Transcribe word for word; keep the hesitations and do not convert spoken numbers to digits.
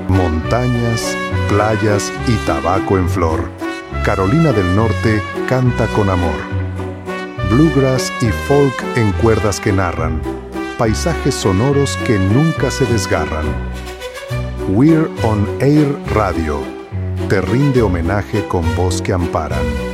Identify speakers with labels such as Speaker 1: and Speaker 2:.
Speaker 1: Montañas, playas y tabaco en flor. Carolina del Norte canta con amor. Bluegrass y folk en cuerdas que narran. Paisajes sonoros que nunca se desgarran. We're on Air Radio te rinde homenaje con voz que amparan.